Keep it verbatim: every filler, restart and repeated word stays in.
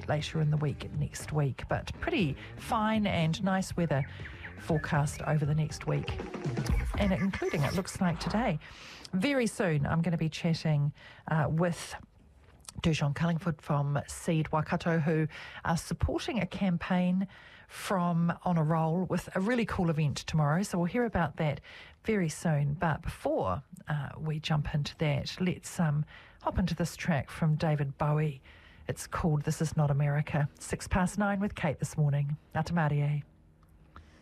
bit later in the week next week, but pretty fine and nice weather forecast over the next week, and including, it looks like, today. Very soon I'm going to be chatting uh, with Dujon Cullingford from Seed Waikato, who are supporting a campaign from On a Roll with a really cool event tomorrow. So we'll hear about that very soon. But before uh, we jump into that, let's um, hop into this track from David Bowie. It's called This Is Not America. Six past nine with Kate this morning. Ngā te Mārie.